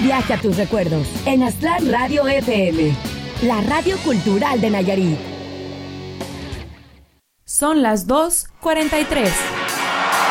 Viaja a tus recuerdos en Aztlán Radio FM, la radio cultural de Nayarit. Son las 2:43.